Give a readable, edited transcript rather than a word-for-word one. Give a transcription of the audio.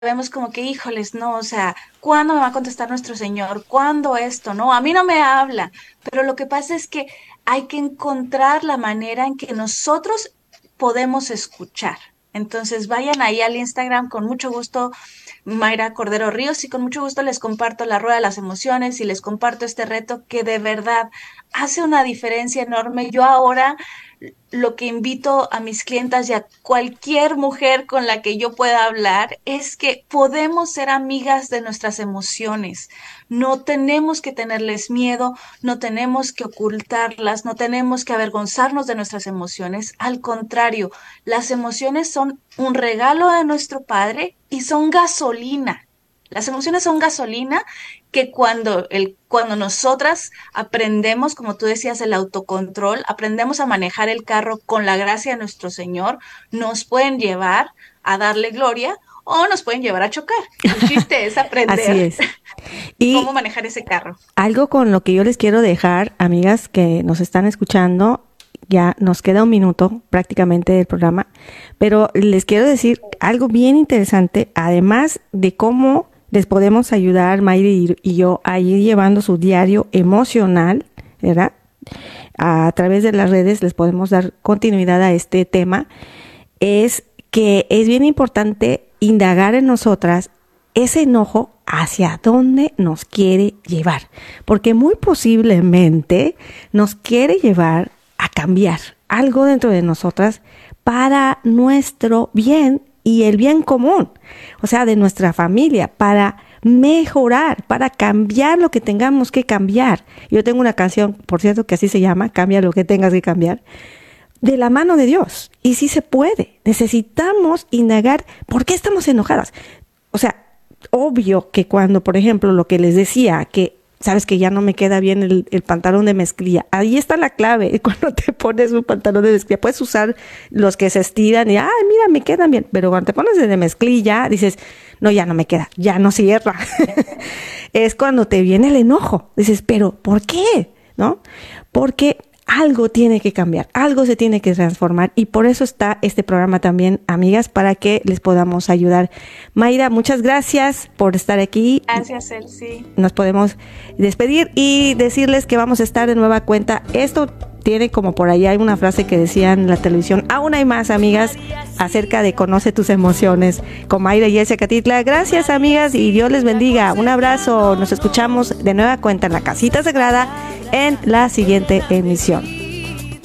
vemos como que, híjoles, no, o sea, ¿cuándo me va a contestar nuestro Señor? ¿Cuándo esto? No, a mí no me habla. Pero lo que pasa es que hay que encontrar la manera en que nosotros podemos escuchar. Entonces vayan ahí al Instagram con mucho gusto, Mayra Cordero Ríos, y con mucho gusto les comparto la rueda de las emociones y les comparto este reto que de verdad hace una diferencia enorme. Yo ahora lo que invito a mis clientas y a cualquier mujer con la que yo pueda hablar es que podemos ser amigas de nuestras emociones. No tenemos que tenerles miedo, no tenemos que ocultarlas, no tenemos que avergonzarnos de nuestras emociones. Al contrario, las emociones son un regalo de nuestro Padre y son gasolina. Las emociones son gasolina que cuando nosotras aprendemos, como tú decías, el autocontrol, aprendemos a manejar el carro con la gracia de nuestro Señor, nos pueden llevar a darle gloria o nos pueden llevar a chocar. El chiste es Así aprender es. cómo Y manejar ese carro. algo con lo que yo les quiero dejar, amigas que nos están escuchando, ya nos queda un minuto prácticamente del programa, pero les quiero decir algo bien interesante, además de cómo les podemos ayudar, Mayri y yo, a ir llevando su diario emocional, ¿verdad? A través de las redes les podemos dar continuidad a este tema, es que es bien importante indagar en nosotras ese enojo hacia dónde nos quiere llevar, porque muy posiblemente nos quiere llevar a cambiar algo dentro de nosotras para nuestro bien y el bien común, o sea, de nuestra familia, para mejorar, para cambiar lo que tengamos que cambiar. Yo tengo una canción, por cierto, que así se llama, Cambia lo que tengas que cambiar, de la mano de Dios. Y sí se puede. Necesitamos indagar por qué estamos enojadas. O sea, obvio que cuando, por ejemplo, lo que les decía, que sabes que ya no me queda bien el pantalón de mezclilla, ahí está la clave. Cuando te pones un pantalón de mezclilla, puedes usar los que se estiran y, ay, mira, me quedan bien. Pero cuando te pones el de mezclilla, dices, no, ya no me queda, ya no cierra. Es cuando te viene el enojo. Dices, pero ¿por qué? ¿No? Porque algo tiene que cambiar, algo se tiene que transformar y por eso está este programa también, amigas, para que les podamos ayudar. Mayra, muchas gracias por estar aquí. Gracias, Elsie. Nos podemos despedir y decirles que vamos a estar de nueva cuenta. Esto tiene como por ahí hay una frase que decían en la televisión, aún hay más, amigas, acerca de conoce tus emociones con Mayra y Elsie Catitla. Gracias, amigas, y Dios les bendiga. Un abrazo. Nos escuchamos de nueva cuenta en la Casita Sagrada en la siguiente emisión.